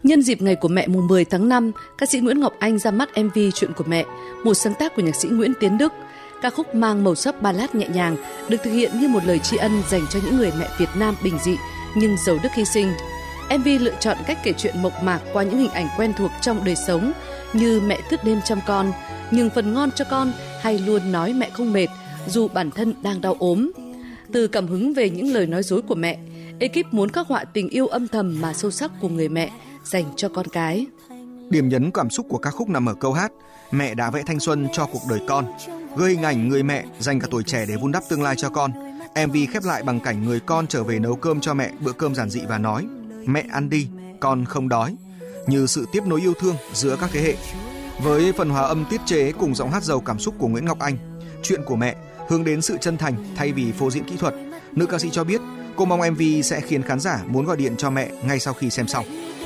Nhân dịp ngày của mẹ mùng 10 tháng 5, ca sĩ Nguyễn Ngọc Anh ra mắt MV Chuyện của mẹ, một sáng tác của nhạc sĩ Nguyễn Tiến Đức. Ca khúc mang màu sắc ballad nhẹ nhàng, được thực hiện như một lời tri ân dành cho những người mẹ Việt Nam bình dị nhưng giàu đức hy sinh. MV lựa chọn cách kể chuyện mộc mạc qua những hình ảnh quen thuộc trong đời sống như mẹ thức đêm chăm con, nhường phần ngon cho con hay luôn nói mẹ không mệt dù bản thân đang đau ốm. Từ cảm hứng về những lời nói dối của mẹ, ekip muốn khắc họa tình yêu âm thầm mà sâu sắc của người mẹ dành cho con cái. Điểm nhấn cảm xúc của ca khúc nằm ở câu hát "Mẹ đã vẽ thanh xuân cho cuộc đời con", gợi hình ảnh người mẹ dành cả tuổi trẻ để vun đắp tương lai cho con. MV khép lại bằng cảnh người con trở về nấu cơm cho mẹ bữa cơm giản dị và nói "Mẹ ăn đi, con không đói", như sự tiếp nối yêu thương giữa các thế hệ. Với phần hòa âm tiết chế cùng giọng hát giàu cảm xúc của Nguyễn Ngọc Anh, Chuyện của mẹ hướng đến sự chân thành thay vì phô diễn kỹ thuật. Nữ ca sĩ cho biết cô mong MV sẽ khiến khán giả muốn gọi điện cho mẹ ngay sau khi xem xong.